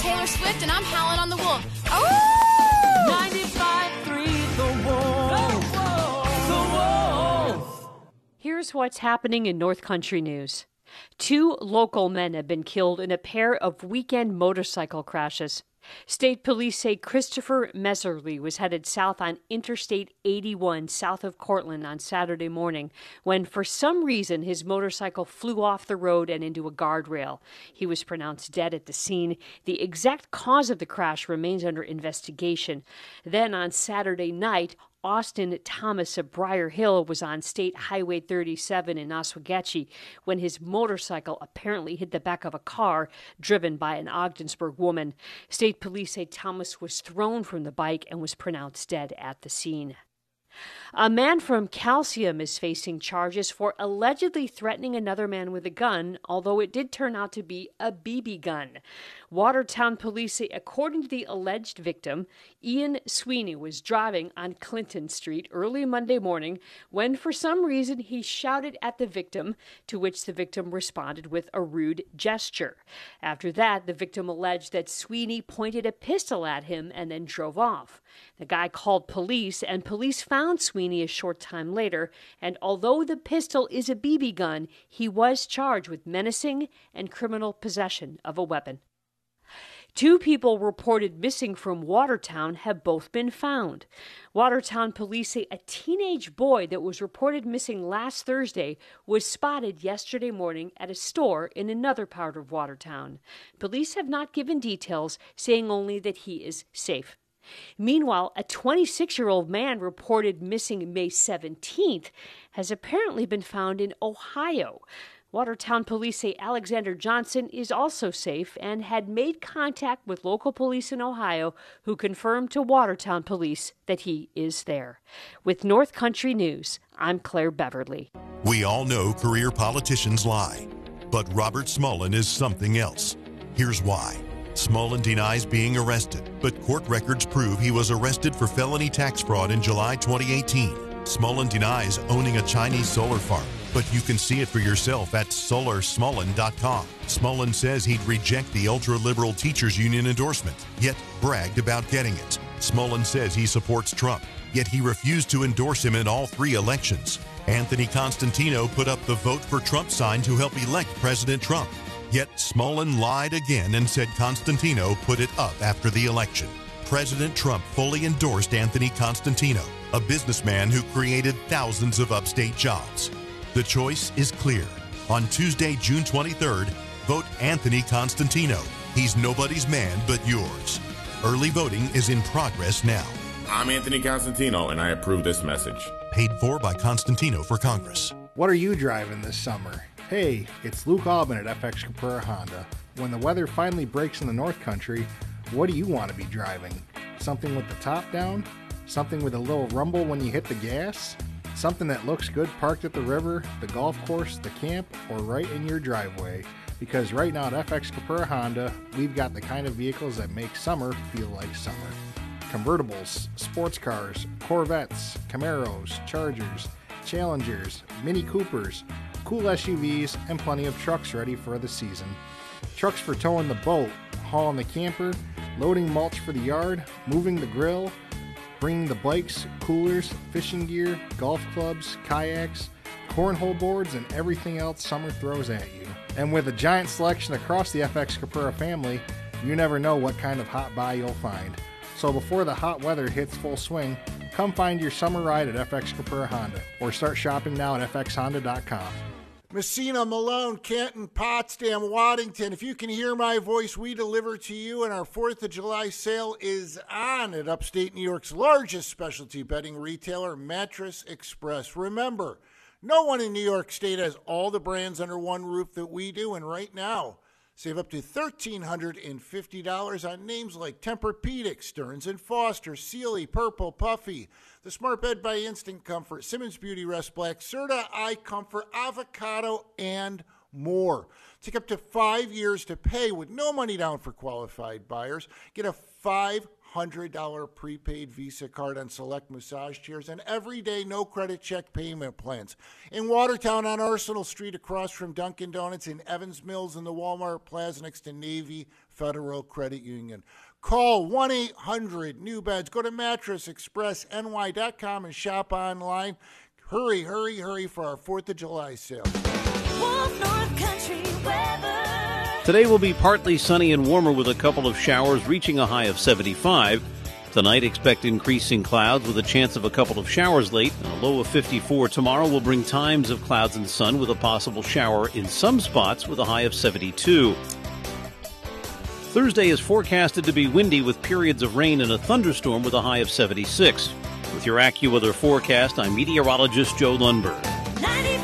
Taylor Swift, and I'm howling on the wolf. Oh! 95.3 The Wolf. Here's what's happening in North Country news. 2 local men have been killed in a pair of weekend motorcycle crashes. State police say Christopher Meserly was headed south on Interstate 81 south of Cortland on Saturday morning when, for some reason, his motorcycle flew off the road and into a guardrail. He was pronounced dead at the scene. The exact cause of the crash remains under investigation. Then on Saturday night, Austin Thomas of Briar Hill was on State Highway 37 in Oswegatchie when his motorcycle apparently hit the back of a car driven by an Ogdensburg woman. State police say Thomas was thrown from the bike and was pronounced dead at the scene. A man from Calcium is facing charges for allegedly threatening another man with a gun, although it did turn out to be a BB gun. Watertown police say, according to the alleged victim, Ian Sweeney was driving on Clinton Street early Monday morning when, for some reason, he shouted at the victim, to which the victim responded with a rude gesture. After that, the victim alleged that Sweeney pointed a pistol at him and then drove off. The guy called police, and police found Sweeney a short time later, and although the pistol is a BB gun, he was charged with menacing and criminal possession of a weapon. 2 people reported missing from Watertown have both been found. Watertown police say a teenage boy that was reported missing last Thursday was spotted yesterday morning at a store in another part of Watertown. Police have not given details, saying only that he is safe. Meanwhile, a 26-year-old man reported missing May 17th has apparently been found in Ohio. Watertown police say Alexander Johnson is also safe and had made contact with local police in Ohio, who confirmed to Watertown police that he is there. With North Country News, I'm Claire Beverly. We all know career politicians lie, but Robert Smullen is something else. Here's why. Smullen denies being arrested, but court records prove he was arrested for felony tax fraud in July 2018. Smullen denies owning a Chinese solar farm, but you can see it for yourself at solarsmullen.com. Smullen says he'd reject the ultra-liberal teachers union endorsement, yet bragged about getting it. Smullen says he supports Trump, yet he refused to endorse him in all 3 elections. Anthony Constantino put up the Vote for Trump sign to help elect President Trump. Yet Smullen lied again and said Constantino put it up after the election. President Trump fully endorsed Anthony Constantino, a businessman who created thousands of upstate jobs. The choice is clear. On Tuesday, June 23rd, vote Anthony Constantino. He's nobody's man but yours. Early voting is in progress now. I'm Anthony Constantino, and I approve this message. Paid for by Constantino for Congress. What are you driving this summer? Hey, it's Luke Albin at FX Capura Honda. When the weather finally breaks in the North Country, what do you want to be driving? Something with the top down? Something with a little rumble when you hit the gas? Something that looks good parked at the river, the golf course, the camp, or right in your driveway? Because right now at FX Capura Honda, we've got the kind of vehicles that make summer feel like summer. Convertibles, sports cars, Corvettes, Camaros, Chargers, Challengers, Mini Coopers, cool SUVs, and plenty of trucks ready for the season. Trucks for towing the boat, hauling the camper, loading mulch for the yard, moving the grill, bringing the bikes, coolers, fishing gear, golf clubs, kayaks, cornhole boards, and everything else summer throws at you. And with a giant selection across the FX Capura family, you never know what kind of hot buy you'll find. So before the hot weather hits full swing, come find your summer ride at FX Capura Honda, or start shopping now at fxhonda.com. Messina, Malone, Canton, Potsdam, Waddington. If you can hear my voice, we deliver to you, and our 4th of July sale is on at upstate New York's largest specialty bedding retailer, Mattress Express. Remember, no one in New York State has all the brands under one roof that we do, and right now, save up to $1,350 on names like Tempur-Pedic, Stearns & Foster, Sealy, Purple, Puffy, the Smart Bed by Instant Comfort, Simmons Beauty Rest Black, Serta, iComfort, Avocado, and more. Take up to 5 years to pay with no money down for qualified buyers. Get a $500 prepaid Visa card on select massage chairs and everyday no credit check payment plans. In Watertown on Arsenal Street across from Dunkin' Donuts, in Evans Mills in the Walmart Plaza next to Navy Federal Credit Union. Call 1-800-NEW-BEDS. Go to MattressExpressNY.com and shop online. Hurry, hurry, hurry for our 4th of July sale. Wolf North Country weather. Today will be partly sunny and warmer with a couple of showers reaching a high of 75. Tonight, expect increasing clouds with a chance of a couple of showers late. And a low of 54 tomorrow will bring times of clouds and sun with a possible shower in some spots with a high of 72. Thursday is forecasted to be windy with periods of rain and a thunderstorm with a high of 76. With your AccuWeather forecast, I'm meteorologist Joe Lundberg.